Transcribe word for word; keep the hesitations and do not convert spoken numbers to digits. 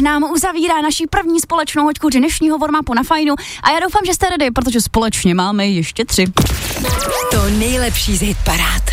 nám uzavírá naší první společnou hoďku dnešního warm-upu na Fajnu a já doufám, že jste ready, protože společně máme ještě tři. To nejlepší z hitparád.